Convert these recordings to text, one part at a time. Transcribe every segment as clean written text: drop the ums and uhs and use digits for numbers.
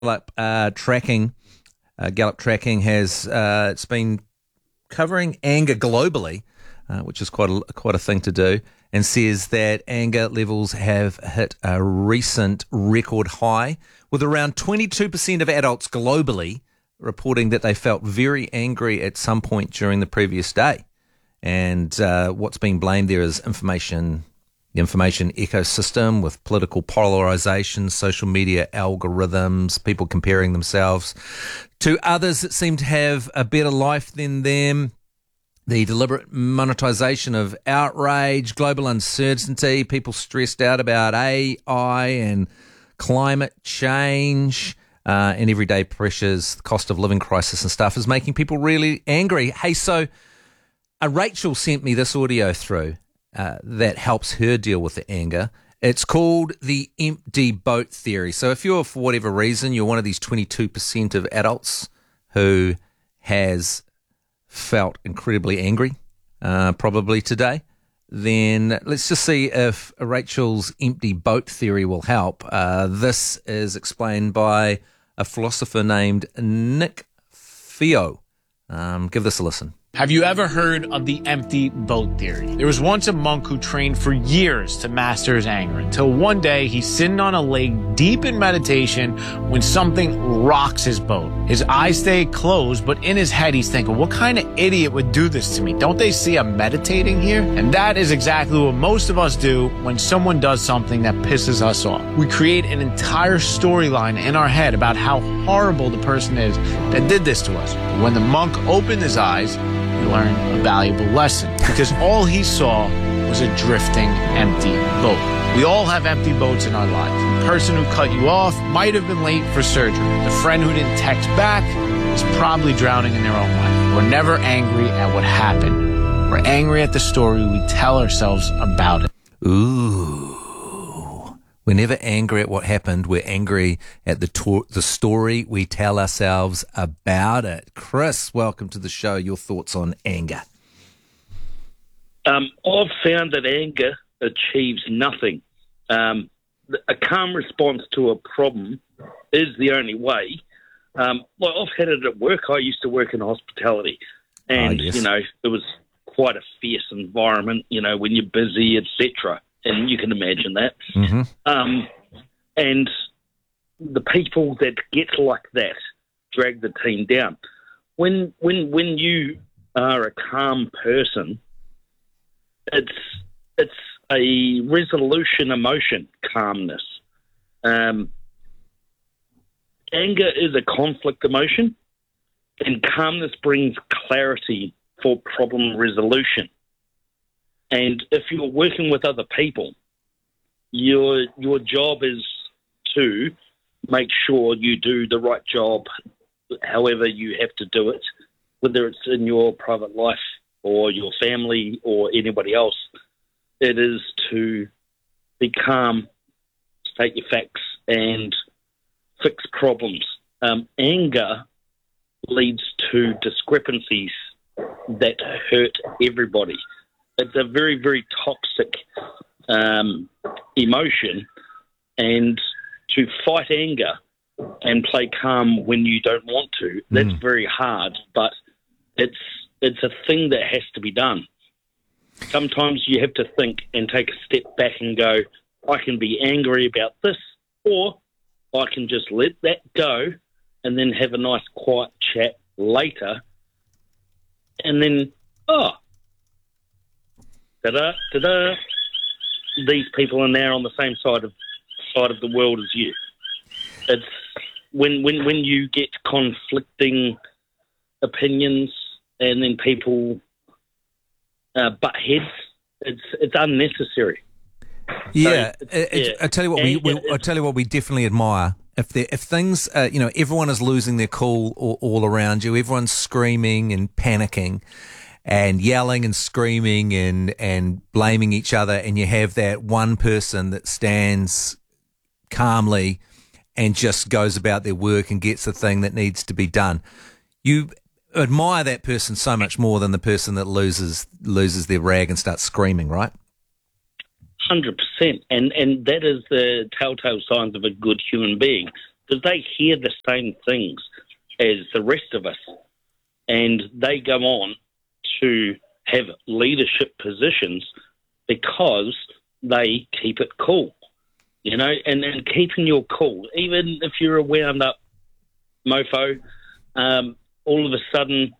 Gallup tracking has it's been covering anger globally, which is quite a thing to do, and says that anger levels have hit a recent record high, with around 22% of adults globally reporting that they felt very angry at some point during the previous day. And what's being blamed there is the information ecosystem, with political polarization, social media algorithms, people comparing themselves to others that seem to have a better life than them, the deliberate monetization of outrage, global uncertainty, people stressed out about AI and climate change, and everyday pressures, the cost of living crisis and stuff is making people really angry. Hey, so Rachel sent me this audio through that helps her deal with the anger. It's called the empty boat theory. So if you're, for whatever reason, you're one of these 22% of adults who has felt incredibly angry, probably today, then let's just see if Rachel's empty boat theory will help. This is explained by a philosopher named Nick Fio. Give this a listen. Have you ever heard of the empty boat theory? There was once a monk who trained for years to master his anger, until one day he's sitting on a lake deep in meditation when something rocks his boat. His eyes stay closed, but in his head he's thinking, what kind of idiot would do this to me? Don't they see I'm meditating here? And that is exactly what most of us do when someone does something that pisses us off. We create an entire storyline in our head about how horrible the person is that did this to us. But when the monk opened his eyes, he learned a valuable lesson, because all he saw was a drifting, empty boat. We all have empty boats in our lives. The person who cut you off might have been late for surgery. The friend who didn't text back is probably drowning in their own life. We're never angry at what happened. We're angry at the story we tell ourselves about it. Ooh. We're never angry at what happened. We're angry at the story we tell ourselves about it. Chris, welcome to the show. Your thoughts on anger? I've found that anger achieves nothing. A calm response to a problem is the only way. I've had it at work. I used to work in hospitality, and yes. It was quite a fierce environment. When you're busy, etc. And you can imagine that. Mm-hmm. And the people that get like that drag the team down. When you are a calm person, it's a resolution emotion, calmness. Anger is a conflict emotion, and calmness brings clarity for problem resolution. And if you're working with other people, your job is to make sure you do the right job, however you have to do it, whether it's in your private life or your family or anybody else. It is to be calm, state your facts, and fix problems. Anger leads to discrepancies that hurt everybody. It's a very, very toxic emotion, and to fight anger and play calm when you don't want to, that's very hard, but it's a thing that has to be done. Sometimes you have to think and take a step back and go, I can be angry about this, or I can just let that go and then have a nice quiet chat later, and then, ta-da, ta-da, these people are now on the same side of the world as you. It's when you get conflicting opinions and then people butt heads, it's unnecessary. Yeah, So I tell you what, I tell you what we definitely admire. If things, everyone is losing their cool all around you, everyone's screaming and panicking and yelling and screaming and blaming each other, and you have that one person that stands calmly and just goes about their work and gets the thing that needs to be done. You admire that person so much more than the person that loses their rag and starts screaming, right? 100%. And that is the telltale signs of a good human being. because they hear the same things as the rest of us, and they go on to have leadership positions because they keep it cool, and keeping your cool, even if you're a wound up mofo, all of a sudden,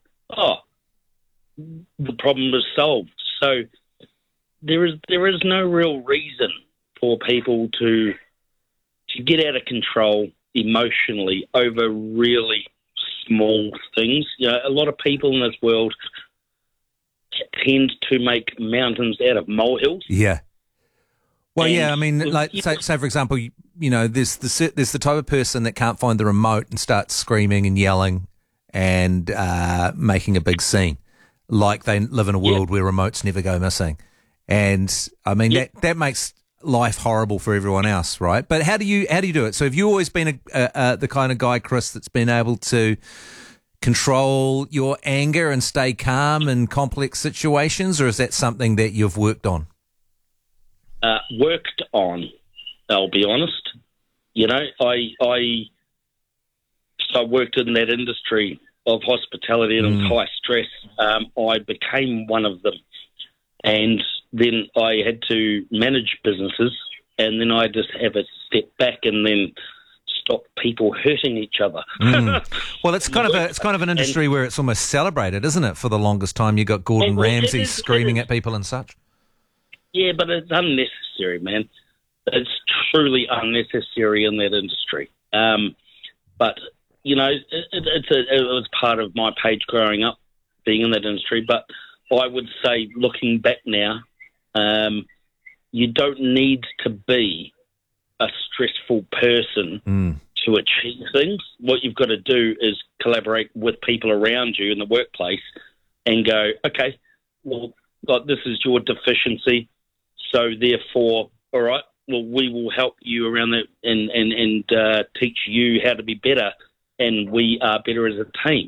the problem is solved. So there is no real reason for people to get out of control emotionally over really small things. A lot of people in this world tend to make mountains out of molehills. Yeah. Well, I mean, like, say for example, there's the type of person that can't find the remote and starts screaming and yelling and making a big scene, like they live in a world where remotes never go missing. And I mean, that makes life horrible for everyone else, right? But how do you do it? So have you always been the kind of guy, Chris, that's been able to control your anger and stay calm in complex situations, or is that something that you've worked on? Worked on, I'll be honest. I worked in that industry of hospitality and it was high stress. I became one of them. And then I had to manage businesses, and then I just have a step back and then stop people hurting each other. Well, it's kind of an industry where it's almost celebrated, isn't it? For the longest time, you got Gordon Ramsay screaming at people and such. Yeah, but it's unnecessary, man. It's truly unnecessary in that industry. But it was part of my page growing up, being in that industry. But I would say, looking back now, you don't need to be a stressful person to achieve things. What you've got to do is collaborate with people around you in the workplace and go, okay, well, this is your deficiency, so therefore, all right, well, we will help you around that and teach you how to be better, and we are better as a team.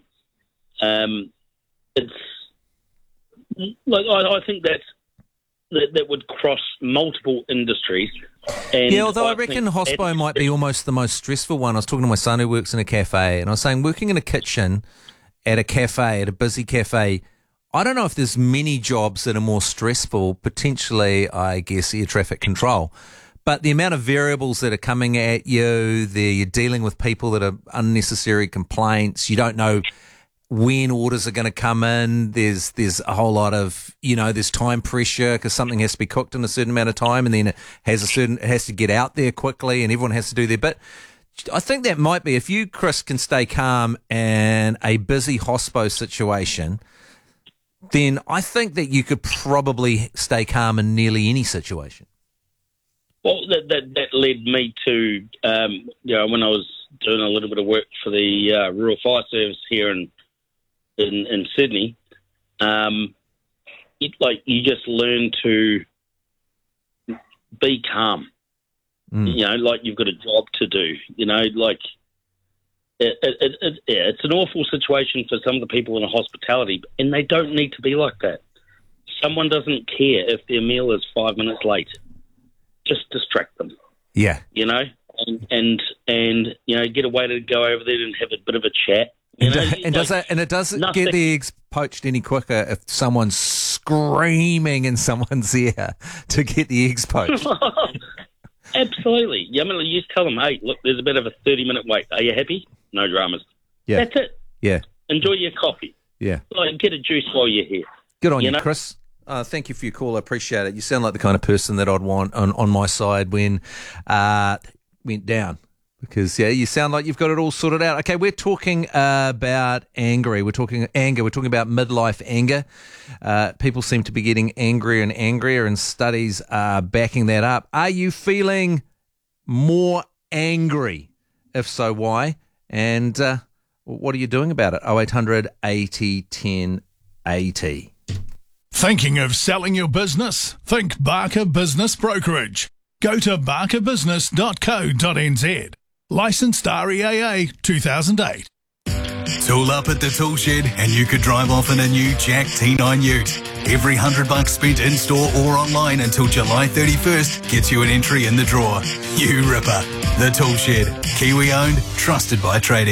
It's like I think that would cross multiple industries. And although I reckon hospo might be almost the most stressful one. I was talking to my son who works in a cafe, and I was saying working in a kitchen at a cafe, at a busy cafe, I don't know if there's many jobs that are more stressful, potentially, I guess, air traffic control. But the amount of variables that are coming at you, you're dealing with people that are unnecessary complaints, you don't know when orders are going to come in. There's a whole lot of, there's time pressure because something has to be cooked in a certain amount of time, and then it has to get out there quickly, and everyone has to do their bit. I think that might be, if you, Chris, can stay calm in a busy hospo situation, then I think that you could probably stay calm in nearly any situation. Well, that led me to, when I was doing a little bit of work for the Rural Fire Service here in Sydney, you just learn to be calm. You've got a job to do. It's an awful situation for some of the people in hospitality, and they don't need to be like that. Someone doesn't care if their meal is 5 minutes late. Just distract them. Yeah. And get a way to go over there and have a bit of a chat. It doesn't get the eggs poached any quicker if someone's screaming in someone's ear to get the eggs poached. Absolutely. I mean, you just tell them, hey, look, there's a bit of a 30-minute wait. Are you happy? No dramas. Yeah. That's it. Yeah. Enjoy your coffee. Yeah. Get a juice while you're here. Good on you, Chris. Thank you for your call. I appreciate it. You sound like the kind of person that I'd want on my side when went down. Because, you sound like you've got it all sorted out. Okay, we're talking about anger. We're talking about midlife anger. People seem to be getting angrier and angrier, and studies are backing that up. Are you feeling more angry? If so, why? And what are you doing about it? 0800 80 10 80. Thinking of selling your business? Think Barker Business Brokerage. Go to barkerbusiness.co.nz. Licensed REAA 2008. Tool up at the tool shed and you could drive off in a new Jack T9 Ute. Every $100 spent in-store or online until July 31st gets you an entry in the draw. You ripper. The Tool Shed. Kiwi owned, trusted by tradies.